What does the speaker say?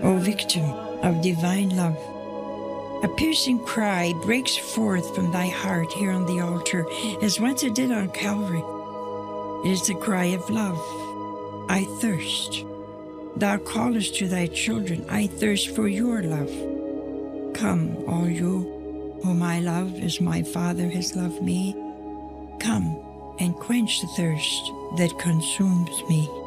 O victim of divine love. A piercing cry breaks forth from thy heart here on the altar, as once it did on Calvary. It is the cry of love. I thirst. Thou callest to thy children, I thirst for your love. Come, all you whom I love as my Father has loved me. Come and quench the thirst that consumes me.